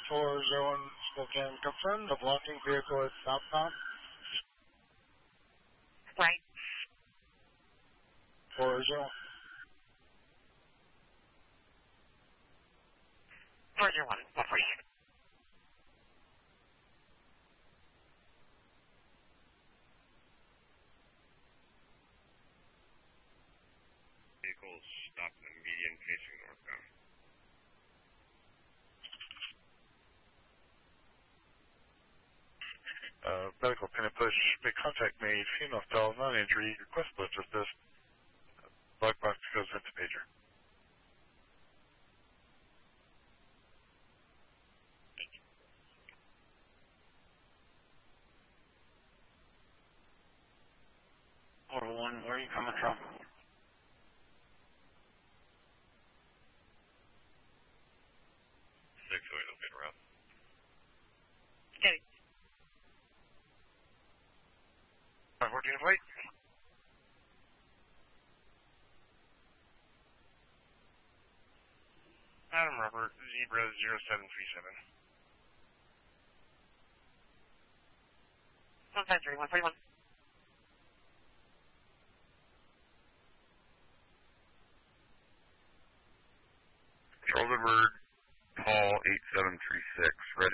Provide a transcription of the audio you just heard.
401 Spokane, confirm the blocking vehicle is southbound. Right. 40. 401, 148. Vehicles stopped in the median facing northbound. Medical pin and push, make contact made, female fell, non-injury, request lift assist, black box goes into pager. One, where are you coming from? 608, okay, route. Okay. 514 wait. Adam Robert, Zebra 0737. 153, 141. Charles Edward, Paul 8736, ready.